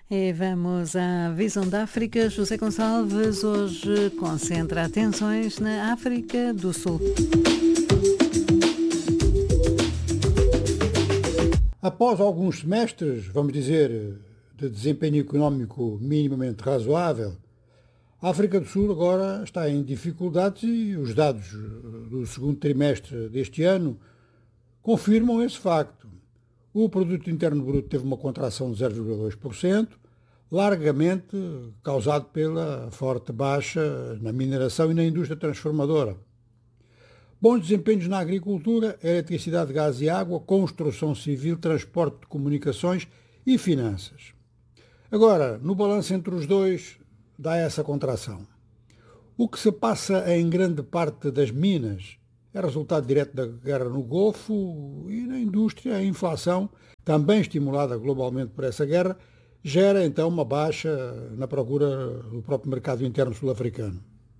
E vamos à visão da África. José Gonçalves hoje concentra atenções na África do Sul. Após alguns semestres, vamos dizer, de desempenho económico minimamente razoável, a África do Sul agora está em dificuldades e os dados do segundo trimestre deste ano confirmam esse facto. O produto interno bruto teve uma contração de 0,2%, largamente causado pela forte baixa na mineração e na indústria transformadora. Bons desempenhos na agricultura, eletricidade, gás e água, construção civil, transporte de comunicações e finanças. Agora, no balanço entre os dois, dá essa contração. O que se passa em grande parte das minas é resultado direto da guerra no Golfo e na indústria. A inflação, também estimulada globalmente por essa guerra, gera então uma baixa na procura do próprio mercado interno sul-africano.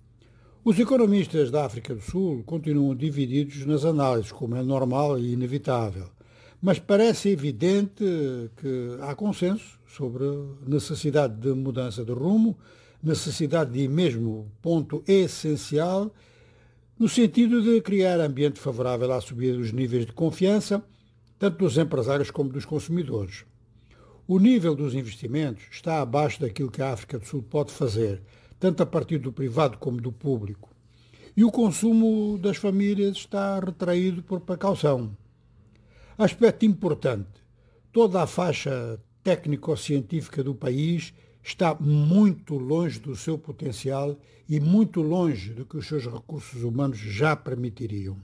Os economistas da África do Sul continuam divididos nas análises, como é normal e inevitável, mas parece evidente que há consenso sobre a necessidade de mudança de rumo, necessidade de ir mesmo ponto essencial, no sentido de criar ambiente favorável à subida dos níveis de confiança, tanto dos empresários como dos consumidores. O nível dos investimentos está abaixo daquilo que a África do Sul pode fazer, tanto a partir do privado como do público. E o consumo das famílias está retraído por precaução. Aspecto importante, toda a faixa técnico-científica do país está muito longe do seu potencial e muito longe do que os seus recursos humanos já permitiriam.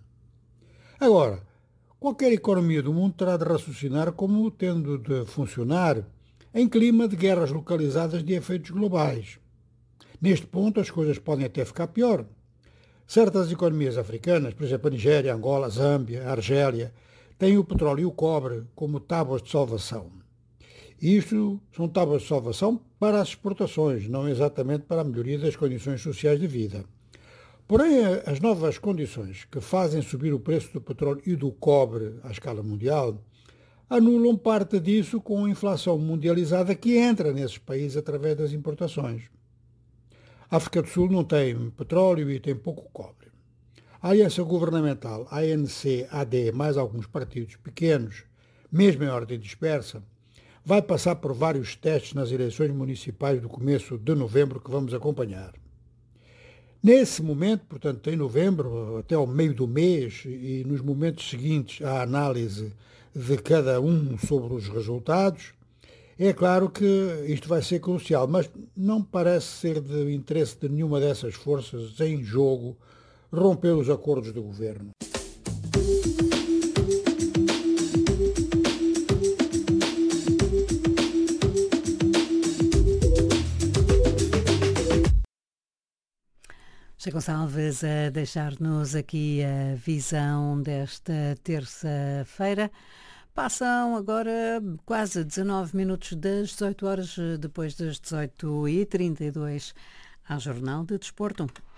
Agora, qualquer economia do mundo terá de raciocinar como tendo de funcionar em clima de guerras localizadas de efeitos globais. Neste ponto, as coisas podem até ficar pior. Certas economias africanas, por exemplo, a Nigéria, Angola, Zâmbia, a Argélia, têm o petróleo e o cobre como tábuas de salvação. E isto são tábuas de salvação para as exportações, não exatamente para a melhoria das condições sociais de vida. Porém, as novas condições que fazem subir o preço do petróleo e do cobre à escala mundial anulam parte disso com a inflação mundializada que entra nesses países através das importações. A África do Sul não tem petróleo e tem pouco cobre. A aliança governamental ANC-AD, mais alguns partidos pequenos, mesmo em ordem dispersa, vai passar por vários testes nas eleições municipais do começo de novembro que vamos acompanhar. Nesse momento, portanto, em novembro, até ao meio do mês e nos momentos seguintes à análise de cada um sobre os resultados, é claro que isto vai ser crucial, mas não parece ser de interesse de nenhuma dessas forças em jogo romper os acordos do governo. José Gonçalves a deixar-nos aqui a visão desta terça-feira. Passam agora quase 19 minutos das 18 horas, depois das 18h32, ao Jornal de Desporto.